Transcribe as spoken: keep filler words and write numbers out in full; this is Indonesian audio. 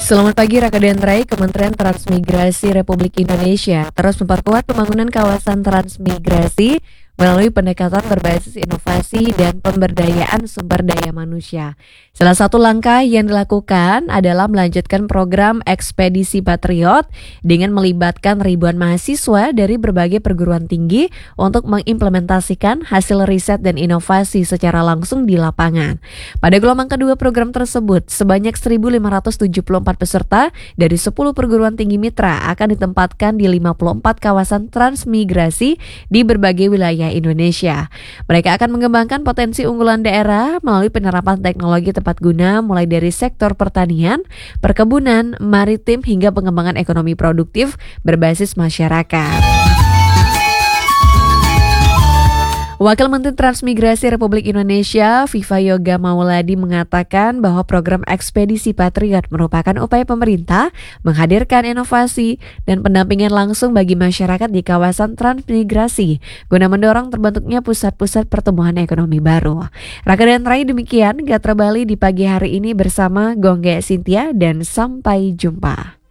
Selamat pagi Raka dan Rai. Kementerian Transmigrasi Republik Indonesia terus memperkuat pembangunan kawasan transmigrasi melalui pendekatan berbasis inovasi dan pemberdayaan sumber daya manusia. Salah satu langkah yang dilakukan adalah melanjutkan program Ekspedisi Patriot dengan melibatkan ribuan mahasiswa dari berbagai perguruan tinggi untuk mengimplementasikan hasil riset dan inovasi secara langsung di lapangan. Pada gelombang kedua program tersebut, sebanyak seribu lima ratus tujuh puluh empat peserta dari sepuluh perguruan tinggi mitra akan ditempatkan di lima puluh empat kawasan transmigrasi di berbagai wilayah Indonesia. Mereka akan mengembangkan potensi unggulan daerah melalui penerapan teknologi tepat guna mulai dari sektor pertanian, perkebunan, maritim hingga pengembangan ekonomi produktif berbasis masyarakat. Wakil Menteri Transmigrasi Republik Indonesia, Viva Yoga Mauladi mengatakan bahwa program Ekspedisi Patriot merupakan upaya pemerintah menghadirkan inovasi dan pendampingan langsung bagi masyarakat di kawasan transmigrasi guna mendorong terbentuknya pusat-pusat pertumbuhan ekonomi baru. Raka dan Rai, demikian Gatra Bali di pagi hari ini bersama Gongge Cynthia dan sampai jumpa.